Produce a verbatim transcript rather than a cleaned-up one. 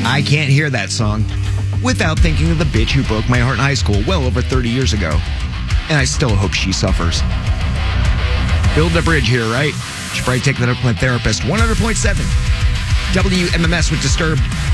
I can't hear that song without thinking of the bitch who broke my heart in high school well over thirty years ago. And I still hope she suffers. Build a bridge here, right? Should probably take that up with my therapist. one hundred point seven W M M S with Disturbed.